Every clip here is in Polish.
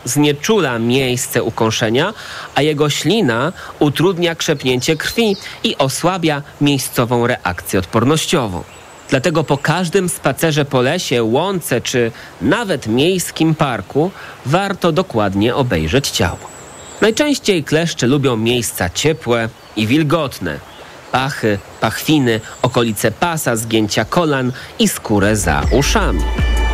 znieczula miejsce ukąszenia, a jego ślina utrudnia krzepnięcie krwi i osłabia miejscową reakcję odpornościową. Dlatego po każdym spacerze po lesie, łące czy nawet miejskim parku warto dokładnie obejrzeć ciało. Najczęściej kleszcze lubią miejsca ciepłe i wilgotne. Pachy, pachwiny, okolice pasa, zgięcia kolan i skórę za uszami.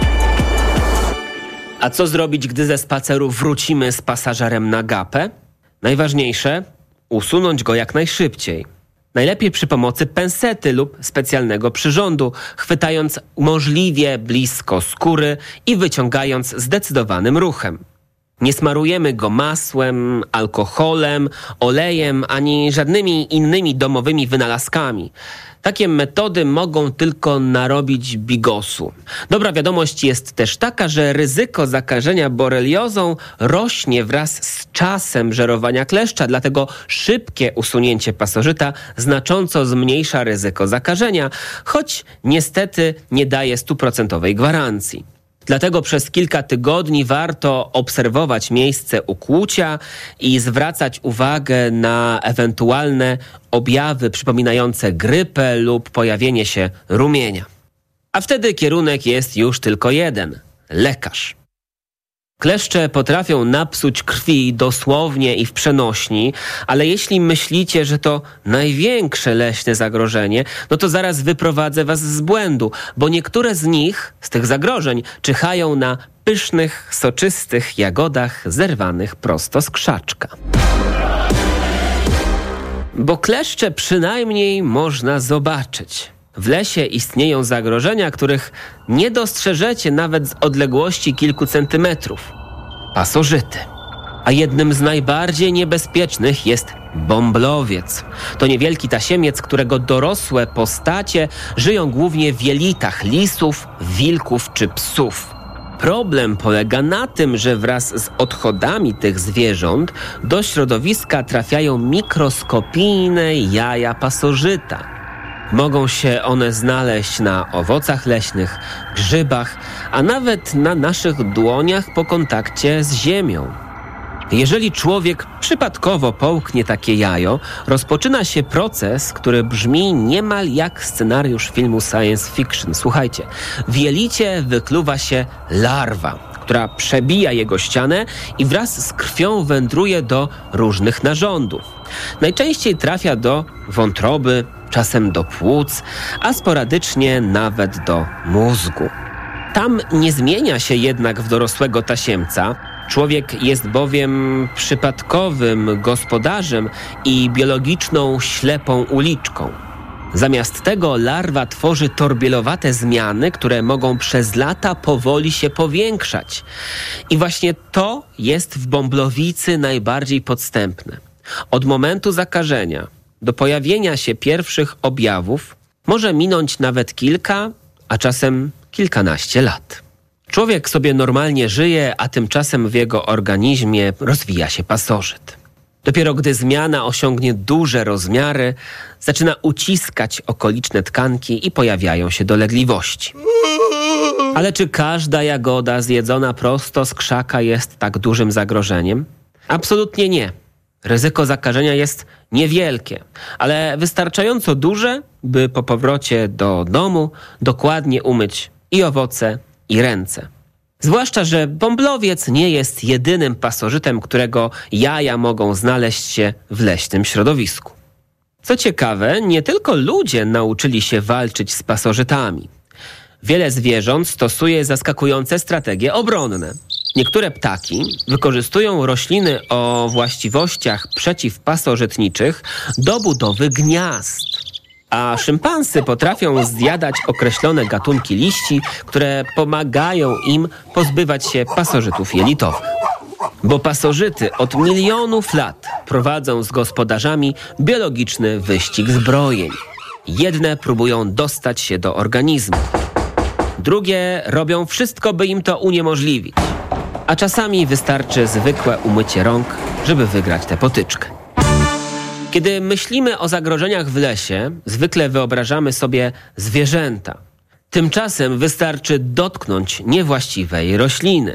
A co zrobić, gdy ze spaceru wrócimy z pasażerem na gapę? Najważniejsze – usunąć go jak najszybciej. Najlepiej przy pomocy pensety lub specjalnego przyrządu, chwytając możliwie blisko skóry i wyciągając zdecydowanym ruchem. Nie smarujemy go masłem, alkoholem, olejem ani żadnymi innymi domowymi wynalazkami. Takie metody mogą tylko narobić bigosu. Dobra wiadomość jest też taka, że ryzyko zakażenia boreliozą rośnie wraz z czasem żerowania kleszcza, dlatego szybkie usunięcie pasożyta znacząco zmniejsza ryzyko zakażenia, choć niestety nie daje 100% gwarancji. Dlatego przez kilka tygodni warto obserwować miejsce ukłucia i zwracać uwagę na ewentualne objawy przypominające grypę lub pojawienie się rumienia. A wtedy kierunek jest już tylko jeden – lekarz. Kleszcze potrafią napsuć krwi dosłownie i w przenośni, ale jeśli myślicie, że to największe leśne zagrożenie, no to zaraz wyprowadzę was z błędu, bo niektóre z nich, z tych zagrożeń, czyhają na pysznych, soczystych jagodach zerwanych prosto z krzaczka. Bo kleszcze przynajmniej można zobaczyć. W lesie istnieją zagrożenia, których nie dostrzeżecie nawet z odległości kilku centymetrów. Pasożyty. A jednym z najbardziej niebezpiecznych jest bąblowiec. To niewielki tasiemiec, którego dorosłe postacie żyją głównie w jelitach lisów, wilków czy psów. Problem polega na tym, że wraz z odchodami tych zwierząt do środowiska trafiają mikroskopijne jaja pasożyta. Mogą się one znaleźć na owocach leśnych, grzybach, a nawet na naszych dłoniach po kontakcie z ziemią. Jeżeli człowiek przypadkowo połknie takie jajo, rozpoczyna się proces, który brzmi niemal jak scenariusz filmu science fiction. Słuchajcie, w jelicie wykluwa się larwa, która przebija jego ścianę i wraz z krwią wędruje do różnych narządów. Najczęściej trafia do wątroby, czasem do płuc, a sporadycznie nawet do mózgu. Tam nie zmienia się jednak w dorosłego tasiemca. Człowiek jest bowiem przypadkowym gospodarzem i biologiczną ślepą uliczką. Zamiast tego larwa tworzy torbielowate zmiany, które mogą przez lata powoli się powiększać. I właśnie to jest w bąblowicy najbardziej podstępne. Od momentu zakażenia do pojawienia się pierwszych objawów może minąć nawet kilka, a czasem kilkanaście lat. Człowiek sobie normalnie żyje, a tymczasem w jego organizmie rozwija się pasożyt. Dopiero gdy zmiana osiągnie duże rozmiary, zaczyna uciskać okoliczne tkanki i pojawiają się dolegliwości. Ale czy każda jagoda zjedzona prosto z krzaka jest tak dużym zagrożeniem? Absolutnie nie. Ryzyko zakażenia jest niewielkie, ale wystarczająco duże, by po powrocie do domu dokładnie umyć i owoce, i ręce. Zwłaszcza, że bąblowiec nie jest jedynym pasożytem, którego jaja mogą znaleźć się w leśnym środowisku. Co ciekawe, nie tylko ludzie nauczyli się walczyć z pasożytami. Wiele zwierząt stosuje zaskakujące strategie obronne. Niektóre ptaki wykorzystują rośliny o właściwościach przeciwpasożytniczych do budowy gniazd. A szympansy potrafią zjadać określone gatunki liści, które pomagają im pozbywać się pasożytów jelitowych. Bo pasożyty od milionów lat prowadzą z gospodarzami biologiczny wyścig zbrojeń. Jedne próbują dostać się do organizmu. Drugie robią wszystko, by im to uniemożliwić. A czasami wystarczy zwykłe umycie rąk, żeby wygrać tę potyczkę. Kiedy myślimy o zagrożeniach w lesie, zwykle wyobrażamy sobie zwierzęta. Tymczasem wystarczy dotknąć niewłaściwej rośliny.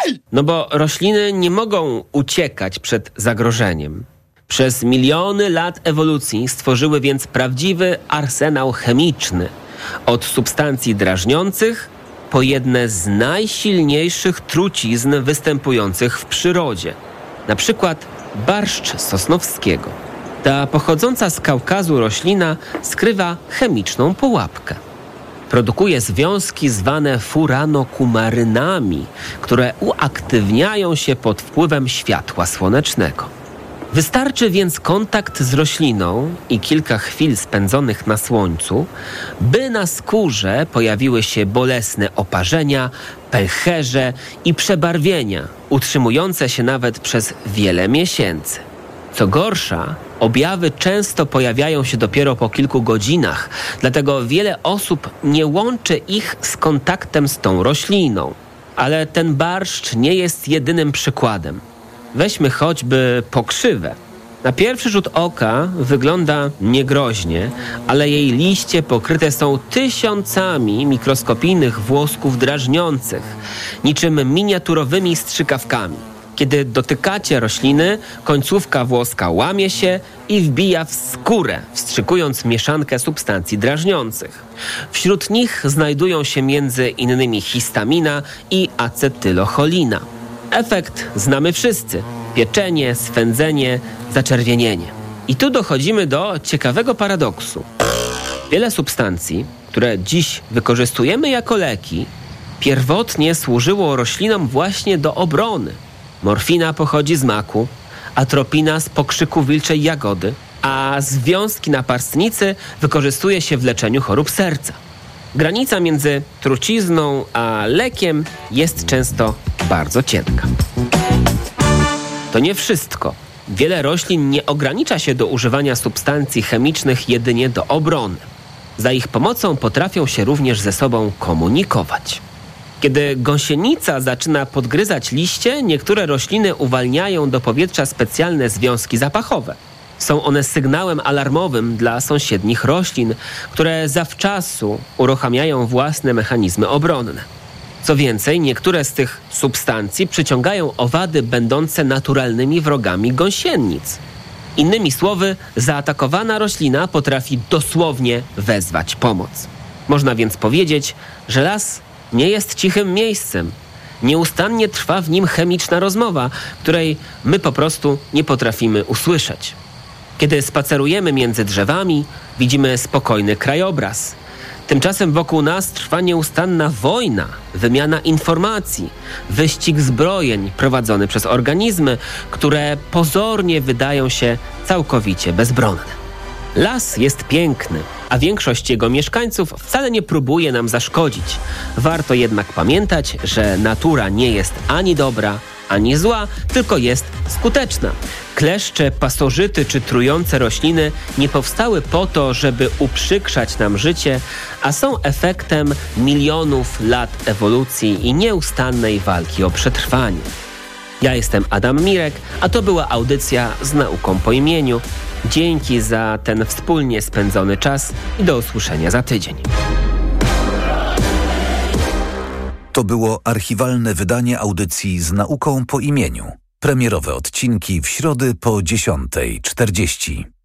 No bo rośliny nie mogą uciekać przed zagrożeniem. Przez miliony lat ewolucji stworzyły więc prawdziwy arsenał chemiczny. Od substancji drażniących po jedne z najsilniejszych trucizn występujących w przyrodzie. Na przykład barszcz sosnowskiego. Ta pochodząca z Kaukazu roślina skrywa chemiczną pułapkę. Produkuje związki zwane furanokumarynami, które uaktywniają się pod wpływem światła słonecznego. Wystarczy więc kontakt z rośliną i kilka chwil spędzonych na słońcu, by na skórze pojawiły się bolesne oparzenia, pęcherze i przebarwienia, utrzymujące się nawet przez wiele miesięcy. Co gorsza, objawy często pojawiają się dopiero po kilku godzinach, dlatego wiele osób nie łączy ich z kontaktem z tą rośliną. Ale ten barszcz nie jest jedynym przykładem. Weźmy choćby pokrzywę. Na pierwszy rzut oka wygląda niegroźnie, ale jej liście pokryte są tysiącami mikroskopijnych włosków drażniących, niczym miniaturowymi strzykawkami. Kiedy dotykacie rośliny, końcówka włoska łamie się i wbija w skórę, wstrzykując mieszankę substancji drażniących. Wśród nich znajdują się między innymi histamina i acetylocholina. Efekt znamy wszyscy. Pieczenie, swędzenie, zaczerwienienie. I tu dochodzimy do ciekawego paradoksu. Wiele substancji, które dziś wykorzystujemy jako leki, pierwotnie służyło roślinom właśnie do obrony. Morfina pochodzi z maku, atropina z pokrzyku wilczej jagody, a związki naparstnicy wykorzystuje się w leczeniu chorób serca. Granica między trucizną a lekiem jest często bardzo cienka. To nie wszystko. Wiele roślin nie ogranicza się do używania substancji chemicznych jedynie do obrony. Za ich pomocą potrafią się również ze sobą komunikować. Kiedy gąsienica zaczyna podgryzać liście, niektóre rośliny uwalniają do powietrza specjalne związki zapachowe. Są one sygnałem alarmowym dla sąsiednich roślin, które zawczasu uruchamiają własne mechanizmy obronne. Co więcej, niektóre z tych substancji przyciągają owady będące naturalnymi wrogami gąsienic. Innymi słowy, zaatakowana roślina potrafi dosłownie wezwać pomoc. Można więc powiedzieć, że las nie jest cichym miejscem. Nieustannie trwa w nim chemiczna rozmowa, której my po prostu nie potrafimy usłyszeć. Kiedy spacerujemy między drzewami, widzimy spokojny krajobraz. Tymczasem wokół nas trwa nieustanna wojna, wymiana informacji, wyścig zbrojeń prowadzony przez organizmy, które pozornie wydają się całkowicie bezbronne. Las jest piękny, a większość jego mieszkańców wcale nie próbuje nam zaszkodzić. Warto jednak pamiętać, że natura nie jest ani dobra, ani zła, tylko jest skuteczna. Kleszcze, pasożyty czy trujące rośliny nie powstały po to, żeby uprzykrzać nam życie, a są efektem milionów lat ewolucji i nieustannej walki o przetrwanie. Ja jestem Adam Mirek, a to była audycja z nauką po imieniu. Dzięki za ten wspólnie spędzony czas i do usłyszenia za tydzień. To było archiwalne wydanie audycji z nauką po imieniu. Premierowe odcinki w środę po 10:40.